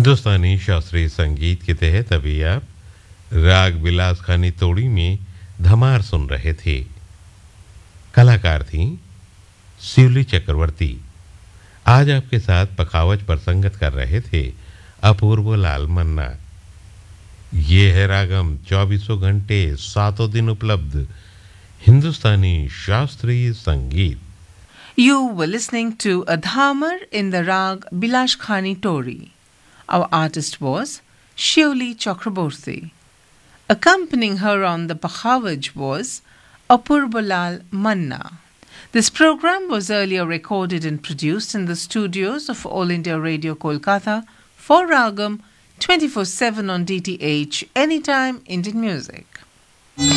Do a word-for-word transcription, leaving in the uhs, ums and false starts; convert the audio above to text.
हिंदुस्तानी शास्त्रीय संगीत के तहत अभी आप राग बिलास खानी तोड़ी में धमार सुन रहे थे। कलाकार थी शिवली चक्रवर्ती। आज आपके साथ पखावज पर संगत कर रहे थे अपूर्व लाल मन्ना। ये है रागम चौबीसों घंटे सातों दिन उपलब्ध हिंदुस्तानी शास्त्रीय संगीत। You were listening to a dhamar in the rag Bilash Khani Tori. Our artist was Shivli Chakraborty. Accompanying her on the Pakhavaj was Apurbalal Manna. This program was earlier recorded and produced in the studios of All India Radio Kolkata for Ragam twenty-four seven on D T H Anytime Indian Music.